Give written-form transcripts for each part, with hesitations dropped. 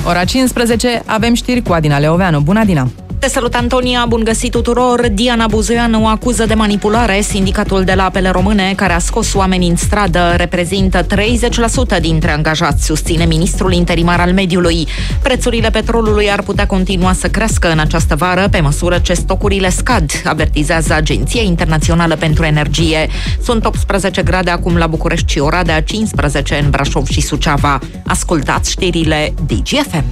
Ora 15, avem știri cu Adina Leoveanu. Bună, Adina! Te salut, Antonia, bun găsit tuturor! Diana Buzoianu o acuză de manipulare. Sindicatul de la Apele Române, care a scos oamenii în stradă, reprezintă 30% dintre angajați, susține ministrul interimar al mediului. Prețurile petrolului ar putea continua să crească în această vară pe măsură ce stocurile scad, avertizează Agenția Internațională pentru Energie. Sunt 18 grade acum la București și Oradea, 15 în Brașov și Suceava. Ascultați știrile DGFM.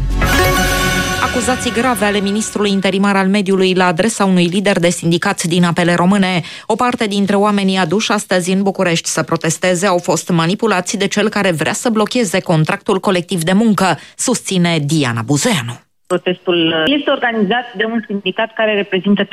Acuzații grave ale ministrului interimar al mediului la adresa unui lider de sindicat din Apele Române. O parte dintre oamenii aduși astăzi în București să protesteze au fost manipulați de cel care vrea să blocheze contractul colectiv de muncă, susține Diana Buzoianu. Protestul este organizat de un sindicat care reprezintă 30%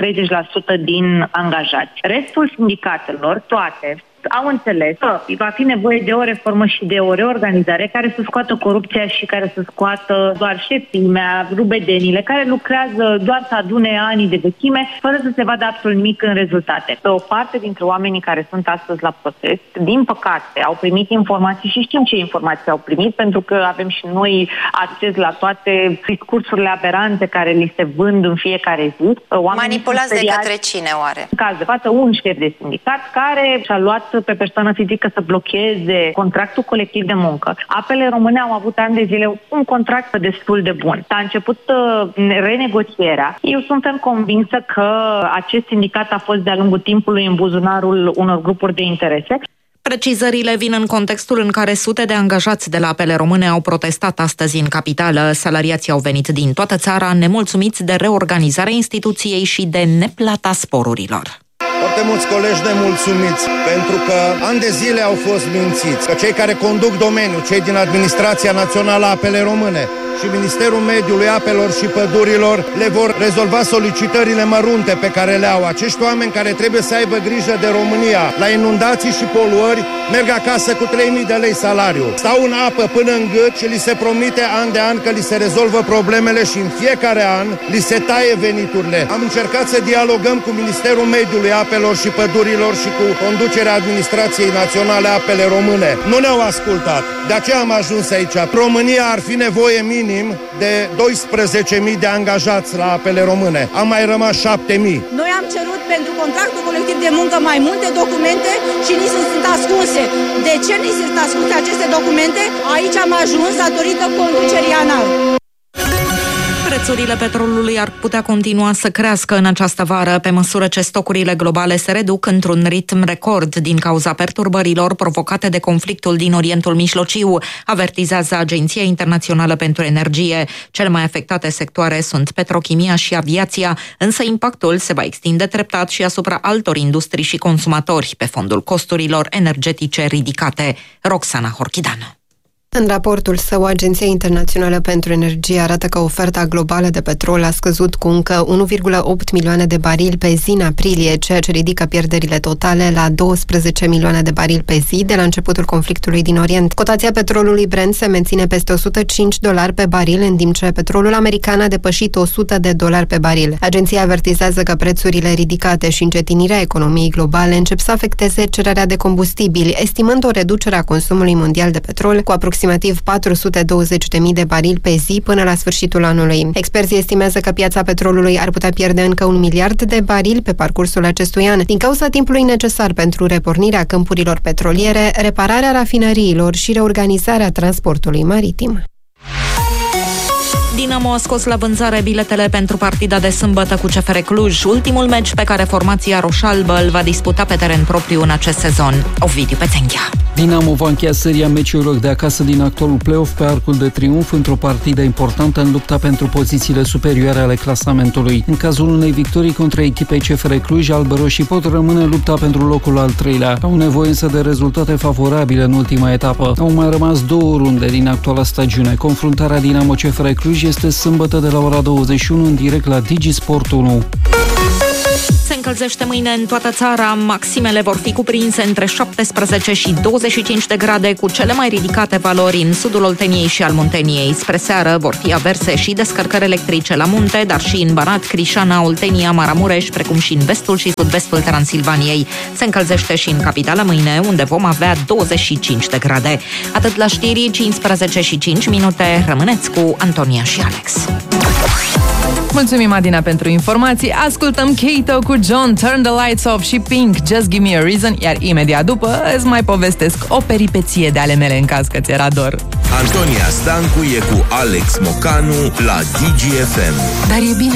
din angajați. Restul sindicatelor, toate, au înțeles că va fi nevoie de o reformă și de o reorganizare care să scoată corupția și care să scoată doar șefimea, rubedenile, care lucrează doar să adune anii de vechime, fără să se vadă absolut nimic în rezultate. Pe o parte dintre oamenii care sunt astăzi la protest, din păcate, au primit informații și știm ce informații au primit, pentru că avem și noi acces la toate discursurile aberante care li se vând în fiecare zi. Manipulați de către cine, oare? În caz de față, un șef de sindicat care și-a luat pe persoană fizică să blocheze contractul colectiv de muncă. Apele Române au avut ani de zile un contract destul de bun. A început renegocierea. Eu sunt convinsă că acest sindicat a fost de-a lungul timpului în buzunarul unor grupuri de interese. Precizările vin în contextul în care sute de angajați de la Apele Române au protestat astăzi în capitală. Salariații au venit din toată țara nemulțumiți de reorganizarea instituției și de neplata sporurilor. Foarte mulți colegi nemulțumiți, pentru că ani de zile au fost mințiți că cei care conduc domeniul, cei din Administrația Națională a Apele Române și Ministerul Mediului, Apelor și Pădurilor le vor rezolva solicitările mărunte pe care le au. Acești oameni care trebuie să aibă grijă de România la inundații și poluări merg acasă cu 3.000 de lei salariu. Stau în apă până în gât și li se promite an de an că li se rezolvă problemele și în fiecare an li se taie veniturile. Am încercat să dialogăm cu Ministerul Mediului, Apelor și Pădurilor și cu conducerea Administrației Naționale a Apele Române. Nu ne-au ascultat. De aceea am ajuns aici. România ar fi nevoie minim de 12.000 de angajați la Apele Române. Am mai rămas 7.000. Noi am cerut pentru contractul colectiv de muncă mai multe documente și ni se sunt ascunse. De ce ni se sunt ascunse aceste documente? Aici am ajuns datorită conducerii ANAL. Prețurile petrolului ar putea continua să crească în această vară pe măsură ce stocurile globale se reduc într-un ritm record din cauza perturbărilor provocate de conflictul din Orientul Mijlociu, avertizează Agenția Internațională pentru Energie. Cele mai afectate sectoare sunt petrochimia și aviația, însă impactul se va extinde treptat și asupra altor industrii și consumatori pe fondul costurilor energetice ridicate. Roxana Horchidan. În raportul său, Agenția Internațională pentru Energie arată că oferta globală de petrol a scăzut cu încă 1,8 milioane de barili pe zi în aprilie, ceea ce ridică pierderile totale la 12 milioane de barili pe zi de la începutul conflictului din Orient. Cotația petrolului Brent se menține peste $105 pe baril, în timp ce petrolul american a depășit $100 pe baril. Agenția avertizează că prețurile ridicate și încetinirea economiei globale încep să afecteze cererea de combustibili, estimând o reducere a consumului mondial de petrol cu aproximativ 420.000 de barili pe zi până la sfârșitul anului. Experții estimează că piața petrolului ar putea pierde încă 1 miliard de barili pe parcursul acestui an, din cauza timpului necesar pentru repornirea câmpurilor petroliere, repararea rafinăriilor și reorganizarea transportului maritim. Dinamo a scos la vânzare biletele pentru partida de sâmbătă cu CFR Cluj, ultimul meci pe care formația roșalbă îl va disputa pe teren propriu în acest sezon. Ovidiu Pețenghea. Dinamo va încheia seria meciurilor de acasă din actualul play-off pe arcul de triumf într-o partidă importantă în lupta pentru pozițiile superioare ale clasamentului. În cazul unei victorii contra echipei CFR Cluj, albăroșii pot rămâne în lupta pentru locul al treilea. Au nevoie însă de rezultate favorabile în ultima etapă. Au mai rămas 2 runde din actuala stagiune. Confruntarea Dinamo CFR Cluj este sâmbătă de la ora 21 în direct la Digisport 1. Se încălzește mâine în toată țara. Maximele vor fi cuprinse între 17 și 25 de grade, cu cele mai ridicate valori în sudul Olteniei și al Munteniei. Spre seară vor fi averse și descărcări electrice la munte, dar și în Banat, Crișana, Oltenia, Maramureș, precum și în vestul și sud-vestul Transilvaniei. Se încălzește și în capitală mâine, unde vom avea 25 de grade. Atât la știri, 15 și 5 minute. Rămâneți cu Antonia și Alex. Mulțumim, Adina, pentru informații. Ascultăm Kato cu John, Turn the Lights Off și Pink, Just Give Me a Reason, iar imediat după îți mai povestesc o peripeție de ale mele în caz că ți era dor. Antonia Stancu e cu Alex Mocanu la DGFM. Dar e bine